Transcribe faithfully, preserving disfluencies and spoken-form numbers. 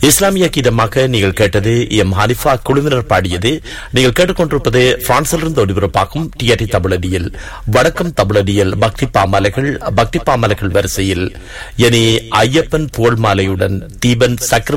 இஸ்லாமிய கீதமாக நீங்கள் கேட்டது எம் ஹனிஃபா குழுவினர் பாடியது. நீங்கள் கேட்டுக்கொண்டிருப்பது பிரான்சிலிருந்து ஒளிபரப்பாகும் டிஆர்டி தமிழடியில் வடக்கம் தமிழடியில் பக்தி பாமாலைகள் பக்தி பாமாலைகள் வரிசையில் இனி ஐயப்பன் புகழ் மாலையுடன் தீபன் சக்கர